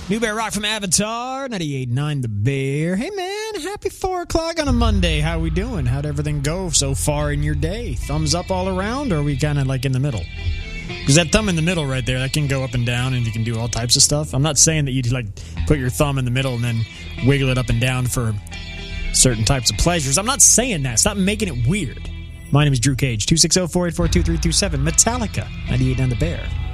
New Bear Rock from Avatar, 98.9 The Bear. Hey, man, happy 4 o'clock on a Monday. How we doing? How'd everything go so far in your day? Thumbs up all around, or are we kind of like in the middle? Because that thumb in the middle right there, that can go up and down, and you can do all types of stuff. I'm not saying that you'd like put your thumb in the middle and then wiggle it up and down for certain types of pleasures. I'm not saying that. Stop making it weird. My name is Drew Cage, 260-484-2327, Metallica, 98.9 The Bear.